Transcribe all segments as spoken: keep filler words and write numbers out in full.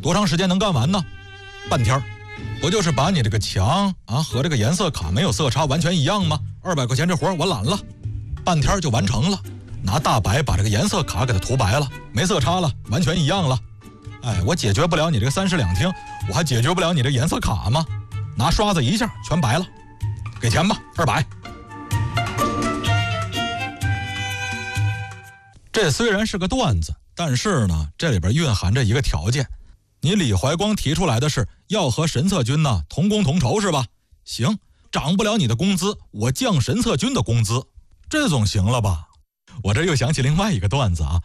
多长时间能干完呢？半天儿。不就是把你这个墙啊和这个颜色卡没有色差完全一样吗？二百块钱这活我揽了，半天就完成了。拿大白把这个颜色卡给它涂白了，没色差了，完全一样了。哎，我解决不了你这个三室两厅，我还解决不了你这颜色卡吗？拿刷子一下全白了，给钱吧，二百。这虽然是个段子，但是呢，这里边蕴含着一个条件。你李怀光提出来的是要和神策军呢同工同酬是吧？行，涨不了你的工资，我降神策军的工资，这总行了吧？我这又想起另外一个段子啊，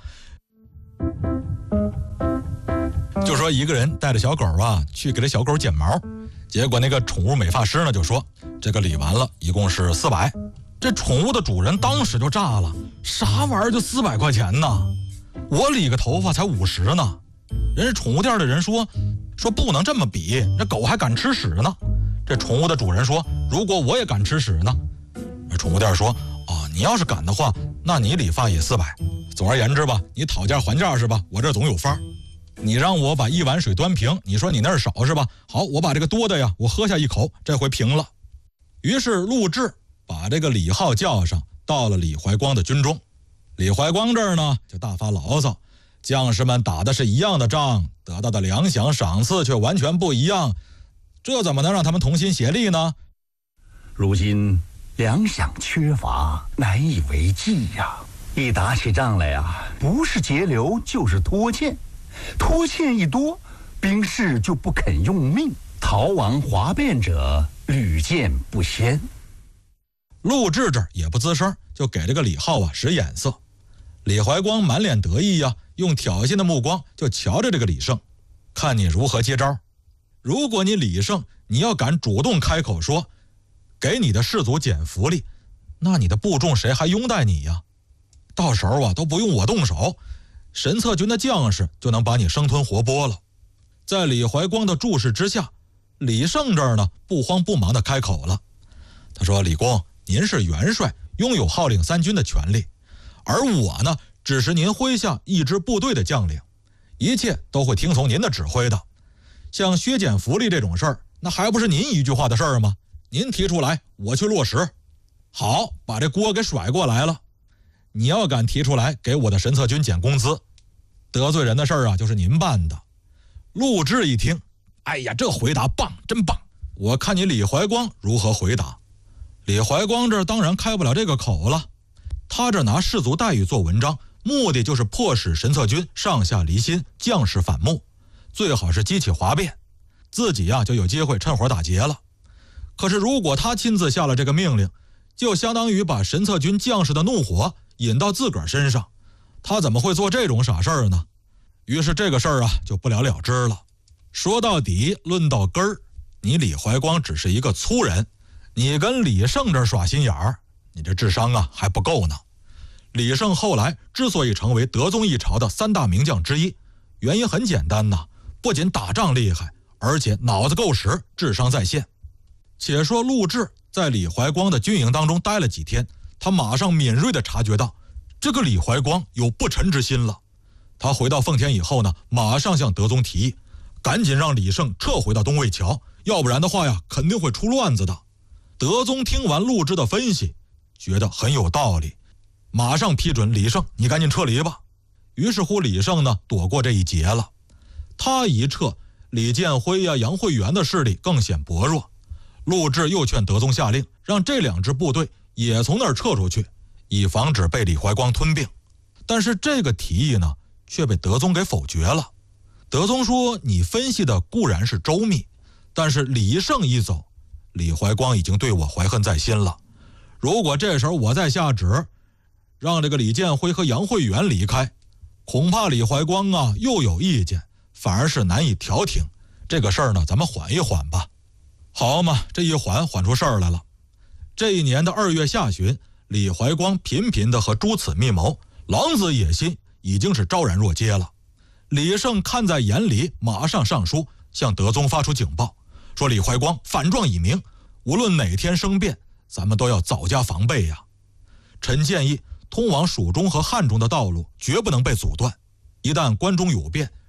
就说一个人带着小狗啊去给这小狗剪毛，结果那个宠物美发师呢就说这个理完了一共是四百，这宠物的主人当时就炸了，啥玩意儿就四百块钱呢？我理个头发才五十呢。人家宠物店的人说说不能这么比，这狗还敢吃屎呢。这宠物的主人说如果我也敢吃屎呢？宠物店说啊，你要是敢的话，那你理发也四百。总而言之吧，你讨价还价是吧？我这总有法儿。你让我把一碗水端平，你说你那儿少是吧？好，我把这个多的呀，我喝下一口，这回平了。于是陆贽把这个李浩叫上，到了李怀光的军中。李怀光这儿呢就大发牢骚，将士们打的是一样的仗，得到的粮饷赏赐却完全不一样，这怎么能让他们同心协力呢？ 如今粮饷缺乏，难以为继呀！一打起仗来呀，不是节流就是拖欠，拖欠一多，兵士就不肯用命，逃亡哗变者屡见不鲜。 陆贽这也不吱声，就给这个李浩啊使眼色。李怀光满脸得意呀、啊，用挑衅的目光就瞧着这个李胜，看你如何接招。如果你李胜你要敢主动开口说给你的士卒减福利，那你的部众谁还拥戴你呀？到时候啊都不用我动手，神策军的将士就能把你生吞活剥了。在李怀光的注视之下，李胜这儿呢不慌不忙地开口了。他说：李公，您是元帅，拥有号令三军的权利，而我呢只是您麾下一支部队的将领，一切都会听从您的指挥的。像削减福利这种事儿，那还不是您一句话的事儿吗？您提出来，我去落实。好，把这锅给甩过来了。你要敢提出来给我的神策军减工资，得罪人的事儿啊就是您办的。陆贽一听，哎呀，这回答棒，真棒，我看你李怀光如何回答。李怀光这当然开不了这个口了，他这拿士卒待遇做文章，目的就是迫使神策军上下离心，将士反目，最好是激起哗变，自己呀、啊、就有机会趁火打劫了。可是如果他亲自下了这个命令，就相当于把神策军将士的怒火引到自个儿身上，他怎么会做这种傻事儿呢？于是这个事儿啊就不了了之了。说到底，论到根儿，你李怀光只是一个粗人，你跟李胜这耍心眼儿，你这智商啊还不够呢。李胜后来之所以成为德宗一朝的三大名将之一，原因很简单呐，不仅打仗厉害，而且脑子够使，智商在线。且说陆贽在李怀光的军营当中待了几天，他马上敏锐地察觉到这个李怀光有不臣之心了。他回到奉天以后呢，马上向德宗提议，赶紧让李胜撤回到东魏桥，要不然的话呀肯定会出乱子的。德宗听完陆贽的分析，觉得很有道理，马上批准李胜你赶紧撤离吧。于是乎李胜呢躲过这一劫了。他一撤，李建辉呀、杨惠元的势力更显薄弱。陆贽又劝德宗下令让这两支部队也从那儿撤出去，以防止被李怀光吞并。但是这个提议呢却被德宗给否决了。德宗说，你分析的固然是周密，但是李胜一走，李怀光已经对我怀恨在心了。如果这时候我再下旨让这个李建辉和杨惠元离开，恐怕李怀光啊又有意见，反而是难以调停。这个事儿呢咱们缓一缓吧。好嘛，这一缓缓出事儿来了。这一年的二月下旬，李怀光频频的和诸此密谋，狼子野心已经是昭然若揭了。李胜看在眼里，马上上书向德宗发出警报，说李怀光反状已明，无论哪天生变，咱们都要早加防备呀。臣建议通往蜀中和汉中的道路绝不能被阻断，一旦关中有变，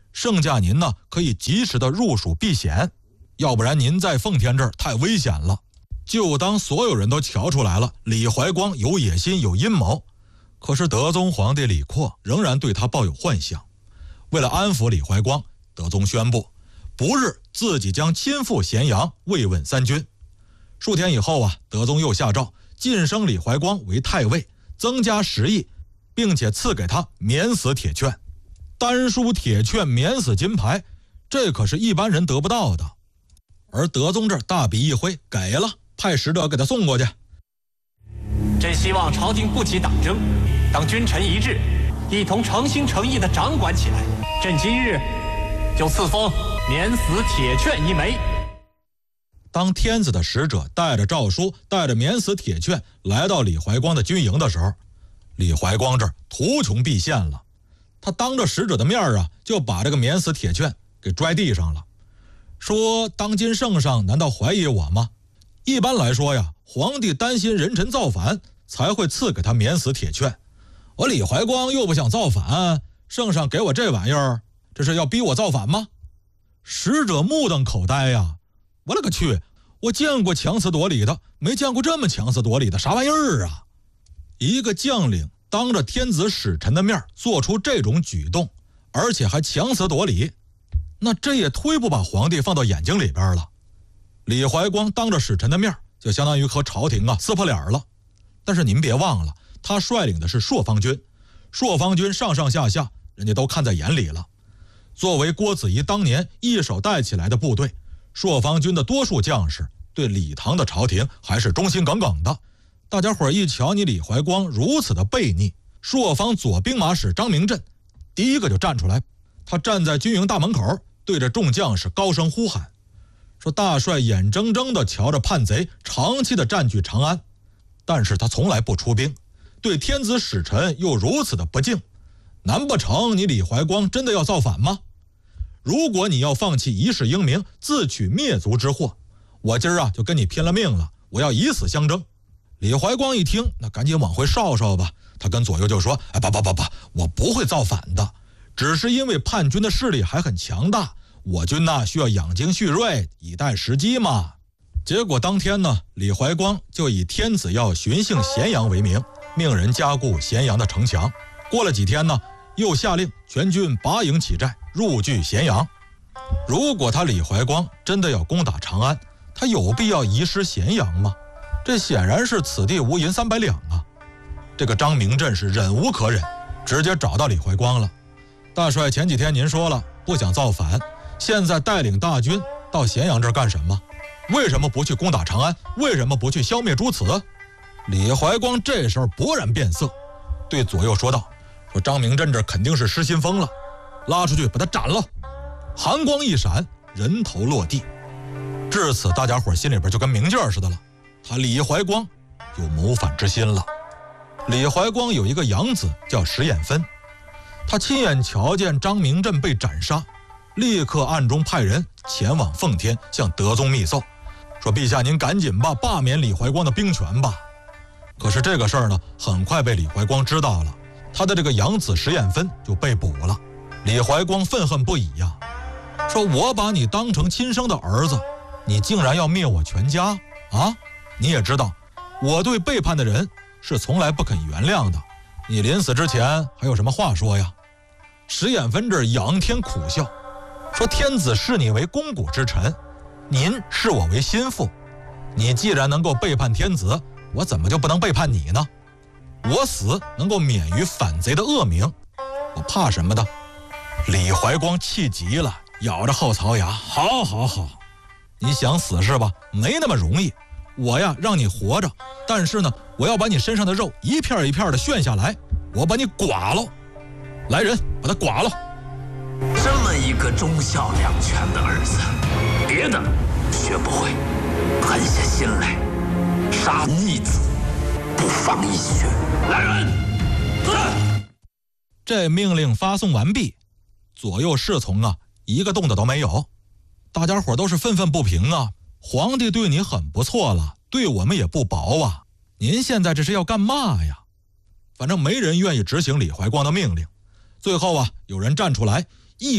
剩下您呢可以及时的入蜀避险，要不然您在奉天这儿太危险了。就当所有人都瞧出来了，李怀光有野心有阴谋，可是德宗皇帝李阔仍然对他抱有幻想。为了安抚李怀光，德宗宣布不日自己将亲赴咸阳慰问三军。数天以后啊，德宗又下诏晋升李怀光为太尉，增加十亿，并且赐给他免死铁券。单书铁券免死金牌，这可是一般人得不到的。而德宗这儿大笔一挥，给了，派使者给他送过去。 朕希望朝廷不起党争，当君臣一致，一同诚心诚意地掌管起来。朕今日就赐封免死铁券一枚。 当天子的使者带着诏书，带着免死铁券来到李怀光的军营的时候，李怀光这儿图穷匕现了。他当着使者的面啊，就把这个免死铁券给拽地上了，说当今圣上难道怀疑我吗？一般来说呀，皇帝担心人臣造反才会赐给他免死铁券，我李怀光又不想造反，圣上给我这玩意儿，这是要逼我造反吗？使者目瞪口呆呀，我勒个去，我见过强词夺理的，没见过这么强词夺理的，啥玩意儿啊？一个将领当着天子使臣的面做出这种举动，而且还强词夺理，那这也忒不把皇帝放到眼睛里边了。李怀光当着使臣的面就相当于和朝廷啊撕破脸了。但是您别忘了，他率领的是朔方军，朔方军上上下下人家都看在眼里了。作为郭子仪当年一手带起来的部队，朔方军的多数将士对李唐的朝廷还是忠心耿耿的。大家伙一瞧你李怀光如此的悖逆，朔方左兵马使张明镇第一个就站出来，他站在军营大门口，对着众将士高声呼喊，说大帅眼睁睁地瞧着叛贼长期的占据长安，但是他从来不出兵，对天子使臣又如此的不敬，难不成你李怀光真的要造反吗？如果你要放弃一世英名，自取灭族之祸，我今儿啊就跟你拼了命了，我要以死相争。李怀光一听，那赶紧往回稍稍吧，他跟左右就说，哎，不不不不，我不会造反的，只是因为叛军的势力还很强大，我军呢需要养精蓄锐，以待时机嘛。结果当天呢，李怀光就以天子要巡幸咸阳为名，命人加固咸阳的城墙。过了几天呢，又下令全军拔营起寨，入据咸阳。如果他李怀光真的要攻打长安，他有必要遗失咸阳吗？这显然是此地无银三百两啊！这个张明镇是忍无可忍，直接找到李怀光了。大帅，前几天您说了不想造反，现在带领大军到咸阳这儿干什么？为什么不去攻打长安？为什么不去消灭诸此？李怀光这时候勃然变色，对左右说道，说张明镇这肯定是失心疯了，拉出去把他斩了。寒光一闪，人头落地。至此大家伙心里边就跟明镜似的了，他李怀光有谋反之心了。李怀光有一个养子叫石眼分，他亲眼瞧见张明镇被斩杀，立刻暗中派人前往奉天向德宗密奏，说陛下您赶紧吧，罢免李怀光的兵权吧。可是这个事儿呢，很快被李怀光知道了，他的这个养子石眼分就被捕了。李怀光愤恨不已呀，说我把你当成亲生的儿子，你竟然要灭我全家啊！你也知道我对背叛的人是从来不肯原谅的，你临死之前还有什么话说呀？石眼分这仰天苦笑，说天子视你为肱骨之臣，您视我为心腹，你既然能够背叛天子，我怎么就不能背叛你呢？我死能够免于反贼的恶名，我怕什么的？李怀光气急了，咬着后槽牙，好好好，你想死是吧？没那么容易，我呀让你活着，但是呢，我要把你身上的肉一片一片的炫下来，我把你剐了。来人，把他剐了。 这么一个忠孝两全的儿子，别的学不会，狠下心来杀义子，不妨一学。来人，走！ 这命令发送完毕，左右侍从啊，一个动的都没有。大家伙都是愤愤不平啊！皇帝对你很不错了，对我们也不薄啊！您现在这是要干嘛呀？反正没人愿意执行李怀光的命令。最后啊，有人站出来，一刀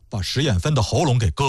把石眼芬的喉咙给割